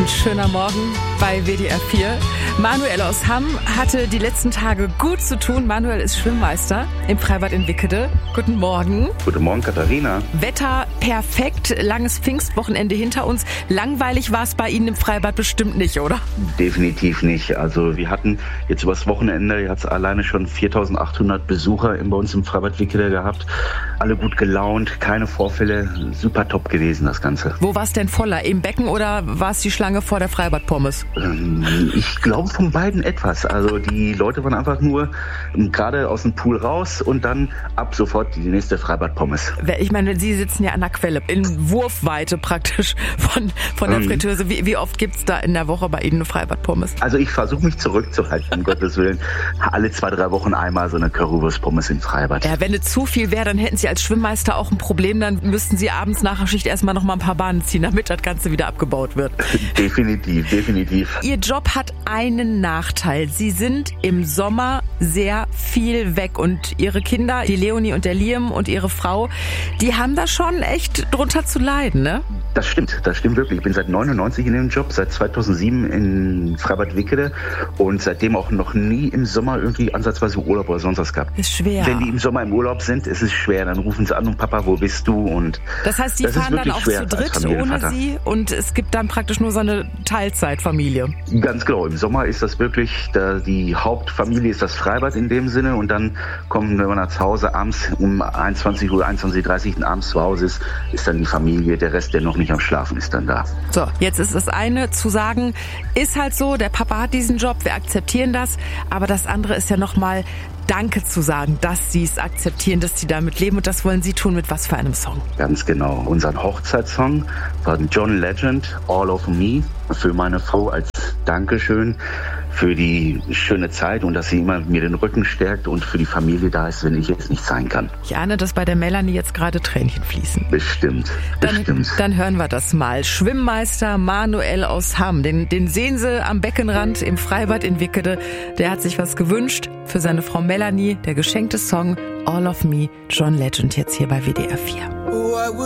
ein schöner Morgen bei WDR 4. Manuel aus Hamm hatte die letzten Tage gut zu tun. Manuel ist Schwimmmeister im Freibad in Wickede. Guten Morgen. Guten Morgen, Katharina. Wetter perfekt, langes Pfingstwochenende hinter uns. Langweilig war es bei Ihnen im Freibad bestimmt nicht, oder? Definitiv nicht. Also wir hatten jetzt übers Wochenende jetzt alleine schon 4.800 Besucher bei uns im Freibad Wickede gehabt. Alle gut gelaunt, keine Vorfälle. Super top gewesen, das Ganze. Wo war es denn voller? Im Becken oder war es die Schlange vor der Freibad-Pommes? Ich glaube von beiden etwas. Also die Leute waren einfach nur gerade aus dem Pool raus und dann ab sofort die nächste Freibad-Pommes. Ich meine, Sie sitzen ja an der Quelle, in Wurfweite praktisch von der Fritteuse. Wie oft gibt's da in der Woche bei Ihnen eine Freibad-Pommes? Also ich versuche mich zurückzuhalten, um Gottes Willen. Alle 2-3 Wochen einmal so eine Currywurst-Pommes im Freibad. Ja, wenn es zu viel wäre, dann hätten Sie als Schwimmmeister auch ein Problem. Dann müssten Sie abends nach der Schicht erstmal noch mal ein paar Bahnen ziehen, damit das Ganze wieder abgebaut wird. Definitiv. Ihr Job hat einen Nachteil. Sie sind im Sommer sehr viel weg und Ihre Kinder, die Leonie und der Liam und Ihre Frau, die haben da schon echt drunter zu leiden, ne? Das stimmt wirklich. Ich bin seit 99 in dem Job, seit 2007 in Freibad Wickede und seitdem auch noch nie im Sommer irgendwie ansatzweise Urlaub oder sonst was gehabt. Ist schwer. Wenn die im Sommer im Urlaub sind, ist es schwer. Dann rufen sie an und Papa, wo bist du? Und das heißt, die fahren dann auch zu dritt ohne Sie und es gibt dann praktisch nur so eine Teilzeitfamilie. Ganz genau. Im Sommer ist das wirklich, die Hauptfamilie ist das Freibad in dem Sinne und dann kommen, wenn man nach Hause abends um 21 Uhr, 21.30 Uhr abends zu Hause ist dann die Familie, der Rest, der noch nicht am Schlafen ist, dann da. So, jetzt ist das eine zu sagen, ist halt so, der Papa hat diesen Job, wir akzeptieren das, aber das andere ist ja nochmal Danke zu sagen, dass Sie es akzeptieren, dass Sie damit leben und das wollen Sie tun mit was für einem Song? Ganz genau. Unser Hochzeitssong von John Legend, All of Me, für meine Frau als Dankeschön für die schöne Zeit und dass sie immer mir den Rücken stärkt und für die Familie da ist, wenn ich jetzt nicht sein kann. Ich ahne, dass bei der Melanie jetzt gerade Tränchen fließen. Bestimmt. Dann hören wir das mal. Schwimmmeister Manuel aus Hamm, den sehen Sie am Beckenrand im Freibad in Wickede. Der hat sich was gewünscht für seine Frau Melanie. Der geschenkte Song All of Me, John Legend, jetzt hier bei WDR 4.